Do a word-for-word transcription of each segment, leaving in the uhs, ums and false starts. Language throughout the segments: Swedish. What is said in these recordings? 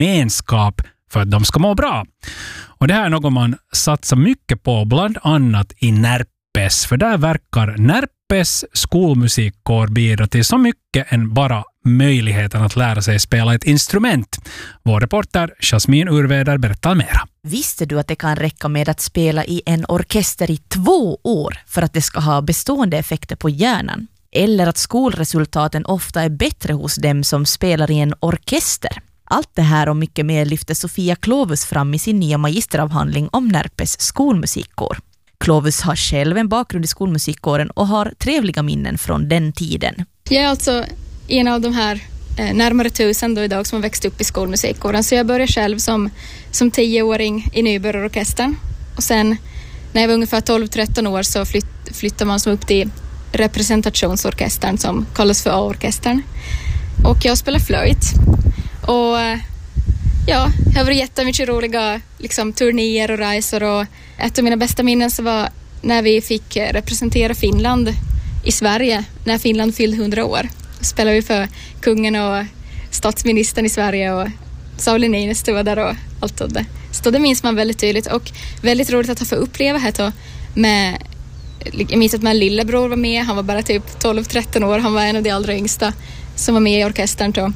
gemenskap för att de ska må bra. Och det här är något man satsar mycket på, bland annat i Närpes. För där verkar Närpes skolmusikkår bidra till så mycket än bara möjligheten att lära sig spela ett instrument. Vår reporter Jasmin Urveder berättar mera. Visste du att det kan räcka med att spela i en orkester i två år för att det ska ha bestående effekter på hjärnan? Eller att skolresultaten ofta är bättre hos dem som spelar i en orkester? Allt det här och mycket mer lyfter Sofia Klovus fram i sin nya magisteravhandling om Närpes skolmusikkår. Klovus har själv en bakgrund i skolmusikkåren och har trevliga minnen från den tiden. Jag är alltså en av de här eh, närmare tusen då idag som har växt upp i skolmusikkåren. Så jag började själv som, som tioåring i nybörjarorkestern. Och sen när jag var ungefär tolv tretton år så flytt, flyttade man som upp till representationsorkestern som kallas för A-orkestern. Och jag spelar flöjt. Och ja, det har varit jättemycket roliga liksom, turnéer och resor. Och ett av mina bästa minnen så var när vi fick representera Finland i Sverige. När Finland fyllde hundra år. Då spelade vi för kungen och statsministern i Sverige. Och Sauli Niinistö var där och allt det. Så det minns man väldigt tydligt. Och väldigt roligt att få uppleva här då. Med, jag minns att min lillebror var med. Han var bara typ tolv tretton år. Han var en av de allra yngsta som var med i orkestern då.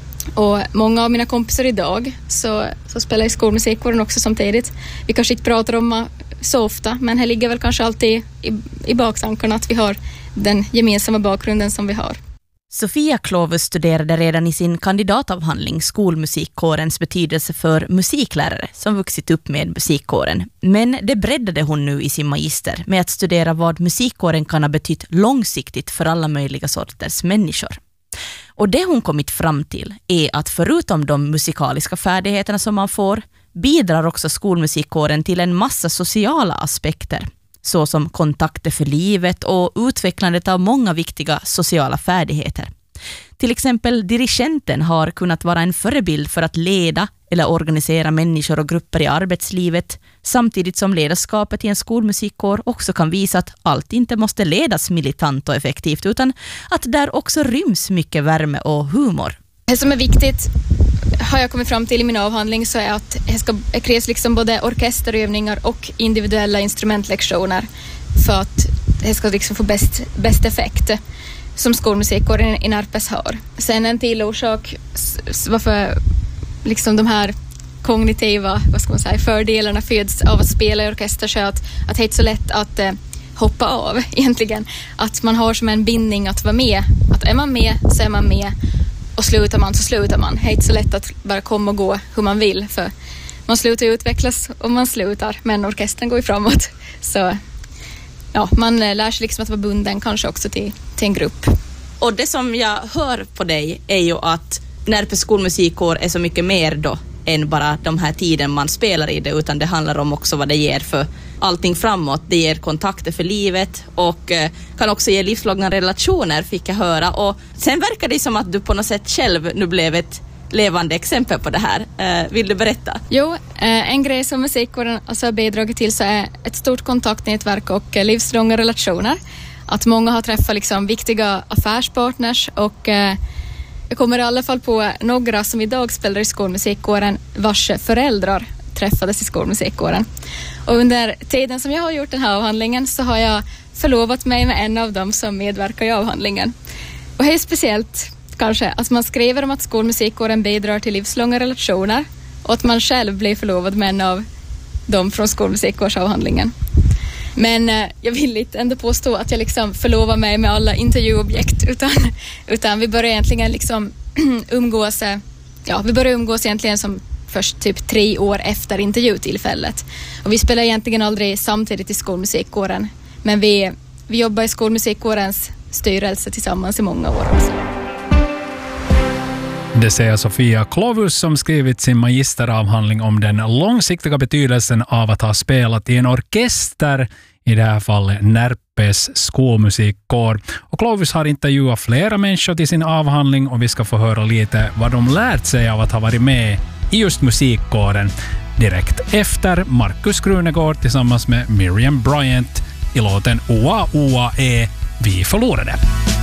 Och många av mina kompisar idag så, så spelar i skolmusikkåren också samtidigt. Vi kanske inte pratar om så ofta, men här ligger väl kanske alltid i, i baktankarna att vi har den gemensamma bakgrunden som vi har. Sofia Klovus studerade redan i sin kandidatavhandling skolmusikkårens betydelse för musiklärare som vuxit upp med musikkåren. Men det breddade hon nu i sin magister med att studera vad musikkåren kan ha betytt långsiktigt för alla möjliga sorters människor. Och det hon kommit fram till är att förutom de musikaliska färdigheterna som man får bidrar också skolmusikkåren till en massa sociala aspekter, såsom kontakter för livet och utvecklandet av många viktiga sociala färdigheter. Till exempel dirigenten har kunnat vara en förebild för att leda eller organisera människor och grupper i arbetslivet, samtidigt som ledarskapet i en skolmusikkår också kan visa att allt inte måste ledas militant och effektivt, utan att där också ryms mycket värme och humor. Det som är viktigt har jag kommit fram till i min avhandling så är att det, ska, det krävs liksom både orkesterövningar och individuella instrumentlektioner för att det ska liksom få bäst, bäst effekt som skolmusikkåren i Närpes har. Sen en till orsak varför liksom de här kognitiva vad ska man säga, fördelarna föds av att spela i orkester så att, att det är inte så lätt att eh, hoppa av egentligen. Att man har som en bindning att vara med. Att är man med så är man med och slutar man så slutar man. Det är inte så lätt att bara komma och gå hur man vill för man slutar utvecklas och man slutar men orkestern går ju framåt. Så ja, man lär sig liksom att vara bunden kanske också till, till en grupp. Och det som jag hör på dig är ju att Närpes skolmusikkår är så mycket mer då än bara de här tiden man spelar i det, utan det handlar om också vad det ger för allting framåt. Det ger kontakter för livet och eh, kan också ge livslånga relationer, fick jag höra. Och sen verkar det som att du på något sätt själv nu blev ett levande exempel på det här. Eh, vill du berätta? Jo, eh, en grej som musikkåren alltså har bidragit till så är ett stort kontaktnätverk och eh, livslånga relationer. Att många har träffat liksom viktiga affärspartners och eh, jag kommer i alla fall på några som idag spelar i skolmusikkåren vars föräldrar träffades i skolmusikkåren. Och under tiden som jag har gjort den här avhandlingen så har jag förlovat mig med en av dem som medverkar i avhandlingen. Och det är speciellt kanske att man skriver om att skolmusikkåren bidrar till livslånga relationer och att man själv blir förlovad med en av dem från skolmusikkårsavhandlingen. Men eh, jag vill inte ändå påstå att jag liksom förlovar mig med alla intervjuobjekt utan, utan vi börjar egentligen liksom umgås ja, vi börjar umgås egentligen som först typ tre år efter intervjutillfället. Och vi spelar egentligen aldrig samtidigt i skolmusikkåren, men vi, vi jobbar i skolmusikkårens styrelse tillsammans i många år också. Det säger Sofia Klovus som skrivit sin magisteravhandling om den långsiktiga betydelsen av att ha spelat i en orkester, i det här fallet Närpes skolmusikkår. Och Klovus har intervjuat flera människor till sin avhandling och vi ska få höra lite vad de lärt sig av att ha varit med i just musikkåren direkt efter Markus Krunegård tillsammans med Miriam Bryant i låten Oa Oa E Vi förlorade.